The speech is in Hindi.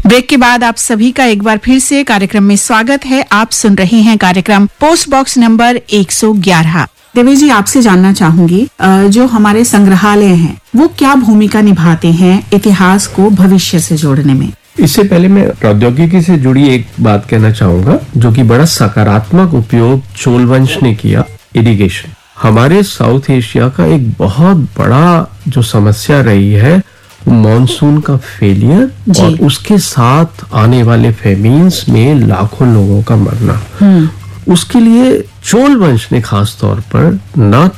ब्रेक के बाद आप सभी का एक बार फिर से कार्यक्रम में स्वागत है। आप सुन रहे हैं कार्यक्रम पोस्ट बॉक्स नंबर 111। देवी जी, आपसे जानना चाहूंगी, जो हमारे संग्रहालय हैं वो क्या भूमिका निभाते हैं इतिहास को भविष्य से जोड़ने में? इससे पहले मैं प्रौद्योगिकी से जुड़ी एक बात कहना चाहूंगा, जो कि बड़ा सकारात्मक उपयोग चोल वंश ने किया। इरिगेशन हमारे साउथ एशिया का एक बहुत बड़ा जो समस्या रही है, मॉनसून का फेलियर और उसके साथ आने वाले फेमीन्स में लाखों लोगों का मरना। उसके लिए चोल वंश ने खास तौर पर न